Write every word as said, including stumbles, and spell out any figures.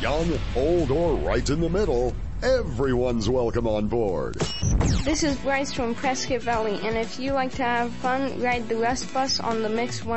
Young, old, or right in the middle, everyone's welcome on board. This is Bryce from Prescott Valley, and if you like to have fun, ride the Rust Bus on the Mix